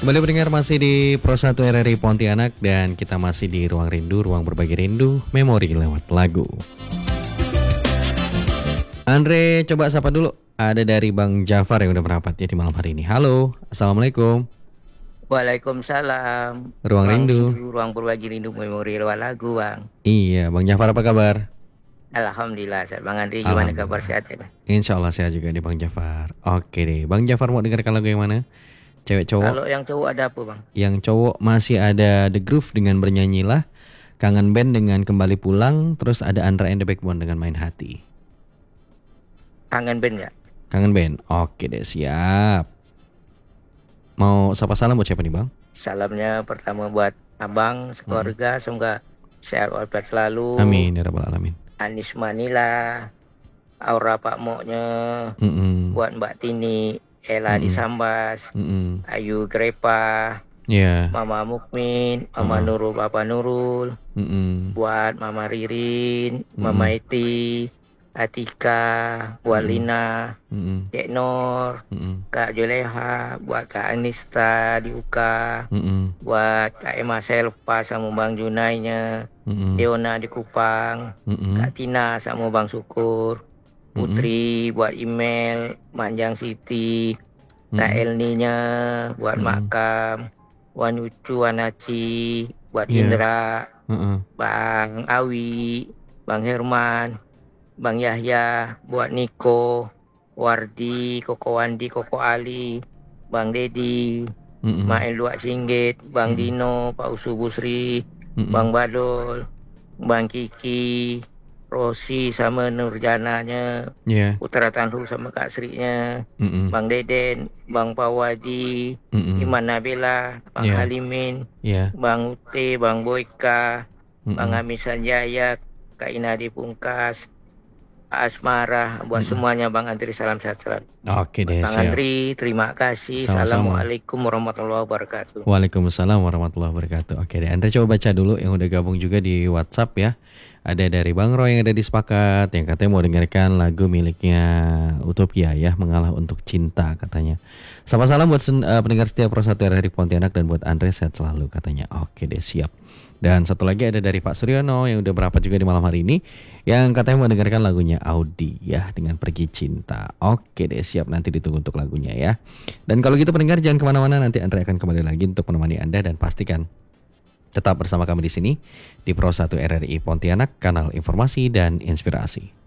Kembali pendengar masih di Pro 1 RRI Pontianak dan kita masih di Ruang Rindu, ruang berbagi rindu, memori lewat lagu. Andre, coba sapa dulu. Ada dari Bang Jafar yang udah merapat ya di malam hari ini. Halo, Assalamualaikum. Waalaikumsalam. Ruang Ruang Rindu. rindu, ruang berbagi rindu memori lewat lagu, Bang. Iya, Bang Jafar apa kabar? Alhamdulillah, sehat. Bang Andri gimana kabar, Alhamdulillah. sehat ya? Insya Allah sehat juga nih Bang Jafar. Oke deh, Bang Jafar mau dengarkan lagu yang mana? Cewek cowok? Kalau yang cowok ada apa, Bang? Yang cowok masih ada The Groove dengan Bernyanyilah, Kangen Band dengan Kembali Pulang, terus ada Andra and the Backbone dengan Main Hati. Kangen band nggak? Kangen Band. Oke deh, siap. Mau sapa salam buat siapa nih Bang? Salamnya pertama buat abang, sekeluarga, semoga sehat walafiat selalu. Amin ya rabbal alamin. Anis Manila, Aura Pak Moknya, buat Mbak Tini, Ella di Sambas, Ayu Grepa, Mama Mukmin, Mama Nurul, Papa Nurul, buat Mama Ririn, Mama Eti, Atika, buat Lina, Dek Nur, Kak Juleha, buat Kak Anista di UK, buat Kak Emma Selpa sama Bang Junainya, Deona di Kupang, Kak Tina sama Bang Syukur, Putri buat email, Manjang Siti, Kak Elninya buat Makam, Wan Ucu, Wanaci, buat Indra, Bang Awi, Bang Herman, Bang Yahya, buat Niko, Wardi, Koko Wandi, Koko Ali, Bang Dedi, Mael Luak Singgit, Bang Dino, Pak Usu Busri, Bang Badol, Bang Kiki, Rosi sama Nurjananya, Putra Tanru sama Kak Sri-nya, Bang Deden, Bang Pawadi, Iman Nabila, Bang Halimin, Bang Ute, Bang Boyka, Bang Amis Sanjaya, Kak Inadi Pungkas, Asmara, buat semuanya Bang Andri, salam sehat selalu. Oke deh, Bang siap. Andri, terima kasih. Sama-sama. Assalamualaikum warahmatullahi wabarakatuh. Waalaikumsalam warahmatullahi wabarakatuh. Oke deh, Andre coba baca dulu yang udah gabung juga di WhatsApp ya. Ada dari Bang Roy yang ada di Sepakat, yang katanya mau dengarkan lagu miliknya Utopia ya, Mengalah Untuk Cinta katanya. Sama salam buat pendengar setia Pro 1 RRI Pontianak dan buat Andre sehat selalu katanya. Oke deh, siap. Dan satu lagi ada dari Pak Suryono yang udah berapa juga di malam hari ini, yang katanya mau dengarkan lagunya Audi ya dengan Pergi Cinta. Oke deh, siap, nanti ditunggu untuk lagunya ya. Dan kalau gitu pendengar jangan kemana-mana, nanti Andre akan kembali lagi untuk menemani Anda dan pastikan tetap bersama kami di sini di Pro 1 RRI Pontianak, kanal informasi dan inspirasi.